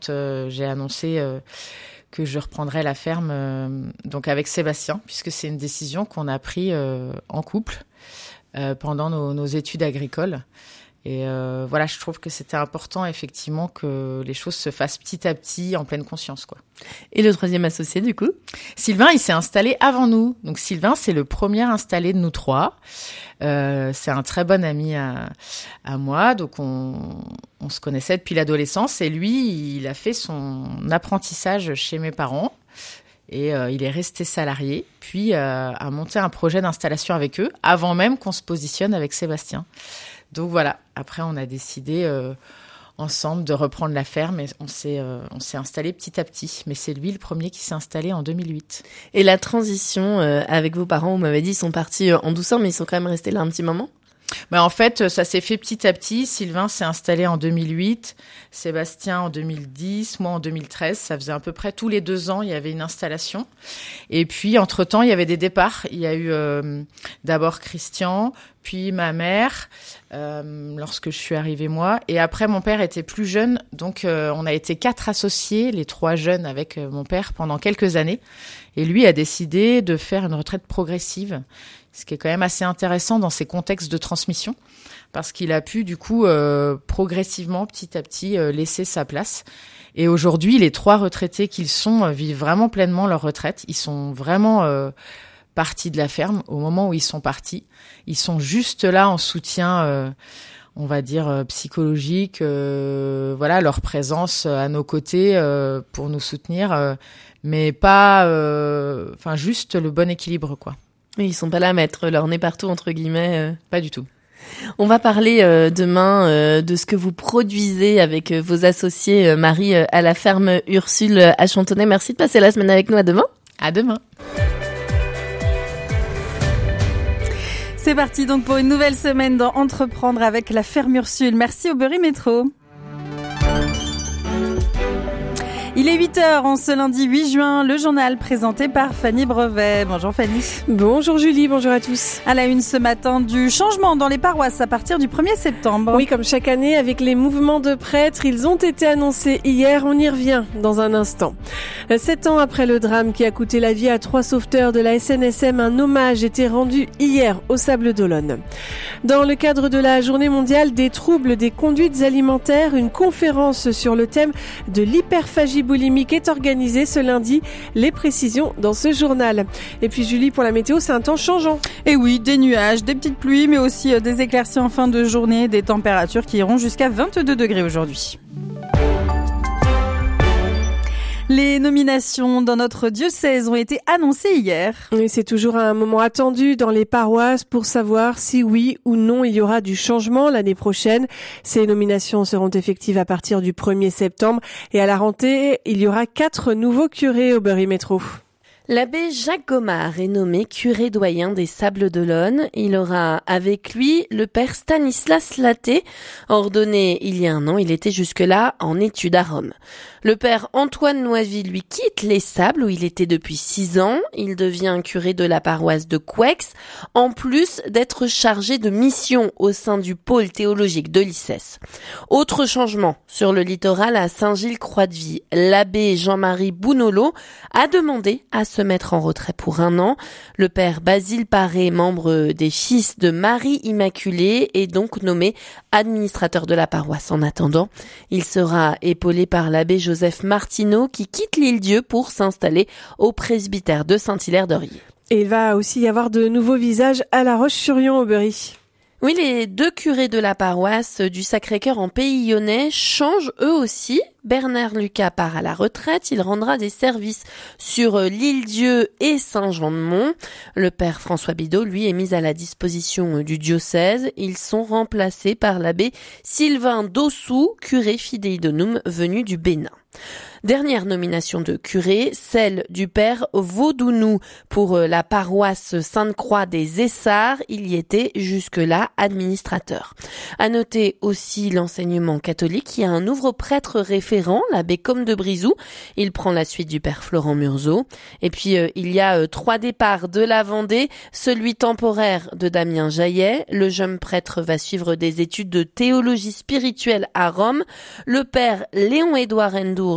J'ai annoncé que je reprendrais la ferme donc avec Sébastien, puisque c'est une décision qu'on a prise en couple pendant nos études agricoles. Et voilà, je trouve que c'était important effectivement que les choses se fassent petit à petit en pleine conscience, quoi. Et le troisième associé, du coup ? Sylvain, il s'est installé avant nous. Donc Sylvain, c'est le premier installé de nous trois. C'est un très bon ami à moi. Donc on se connaissait depuis l'adolescence. Et lui, il a fait son apprentissage chez mes parents. Et il est resté salarié, puis a monté un projet d'installation avec eux, avant même qu'on se positionne avec Sébastien. Donc voilà, après on a décidé ensemble de reprendre la ferme et on s'est installé petit à petit. Mais c'est lui le premier qui s'est installé en 2008. Et la transition avec vos parents, vous m'avez dit, ils sont partis en douceur, mais ils sont quand même restés là un petit moment ? En fait, ça s'est fait petit à petit. Sylvain s'est installé en 2008, Sébastien en 2010, moi en 2013. Ça faisait à peu près tous les 2 ans, il y avait une installation. Et puis, entre-temps, il y avait des départs. Il y a eu d'abord Christian, puis ma mère, lorsque je suis arrivée moi. Et après, mon père était plus jeune. Donc, on a été 4 associés, les 3 jeunes avec mon père pendant quelques années. Et lui a décidé de faire une retraite progressive, ce qui est quand même assez intéressant dans ces contextes de transmission, parce qu'il a pu du coup progressivement, petit à petit, laisser sa place. Et aujourd'hui, les 3 retraités qu'ils sont vivent vraiment pleinement leur retraite. Ils sont vraiment partis de la ferme au moment où ils sont partis. Ils sont juste là en soutien, on va dire psychologique. Voilà, leur présence à nos côtés pour nous soutenir, mais pas, enfin juste le bon équilibre, quoi. Oui, ils sont pas là à mettre leur nez partout, entre guillemets. Pas du tout. On va parler demain de ce que vous produisez avec vos associés, Marie, à la ferme Ursule à Chantonnay. Merci de passer la semaine avec nous. À demain. À demain. C'est parti donc pour une nouvelle semaine dans Entreprendre avec la ferme Ursule. Merci Aubry Métro. Il est 8h en ce lundi 8 juin, le journal présenté par Fanny Brevet. Bonjour Fanny. Bonjour Julie, bonjour à tous. À la une ce matin, du changement dans les paroisses à partir du 1er septembre. Oui, comme chaque année, avec les mouvements de prêtres, ils ont été annoncés hier. On y revient dans un instant. 7 ans après le drame qui a coûté la vie à 3 sauveteurs de la SNSM, un hommage était rendu hier au Sables-d'Olonne. Dans le cadre de la Journée mondiale des troubles des conduites alimentaires, une conférence sur le thème de l'hyperphagie boulimique est organisée ce lundi. Les précisions dans ce journal. Et puis Julie, pour la météo, c'est un temps changeant. Et oui, des nuages, des petites pluies, mais aussi des éclaircies en fin de journée, des températures qui iront jusqu'à 22 degrés aujourd'hui. Les nominations dans notre diocèse ont été annoncées hier. Et c'est toujours un moment attendu dans les paroisses pour savoir si oui ou non il y aura du changement l'année prochaine. Ces nominations seront effectives à partir du 1er septembre et à la rentrée, il y aura 4 nouveaux curés au Aubry Métro. L'abbé Jacques Gomard est nommé curé doyen des Sables-d'Olonne. Il aura avec lui le père Stanislas Laté. Ordonné il y a 1 an, il était jusque-là en études à Rome. Le père Antoine Noisy, lui, quitte les Sables où il était depuis 6 ans. Il devient curé de la paroisse de Couex, en plus d'être chargé de mission au sein du pôle théologique de l'ICES. Autre changement sur le littoral à Saint-Gilles-Croix-de-Vie. L'abbé Jean-Marie Bounolo a demandé à se mettre en retrait pour 1 an. Le père Basile Paré, membre des Fils de Marie Immaculée, est donc nommé administrateur de la paroisse. En attendant, il sera épaulé par l'abbé Joseph Martineau qui quitte l'Île-Dieu pour s'installer au presbytère de Saint-Hilaire-d'Orier. Et il va aussi y avoir de nouveaux visages à La Roche-sur-Yon au Aubry. Oui, les 2 curés de la paroisse du Sacré-Cœur en Pays Lyonnais changent eux aussi. Bernard Lucas part à la retraite. Il rendra des services sur l'Île-Dieu et Saint-Jean-de-Mont. Le père François Bidot, lui, est mis à la disposition du diocèse. Ils sont remplacés par l'abbé Sylvain Dossou, curé fidei donum venu du Bénin. Dernière nomination de curé, celle du père Vaudounou pour la paroisse Sainte-Croix des Essarts. Il y était jusque-là administrateur. À noter aussi l'enseignement catholique. Il y a un nouveau prêtre référent, l'abbé Comte de Brizou. Il prend la suite du père Florent Murzeau. Et puis, il y a 3 départs de la Vendée. Celui temporaire de Damien Jaillet. Le jeune prêtre va suivre des études de théologie spirituelle à Rome. Le père Léon-Édouard Endour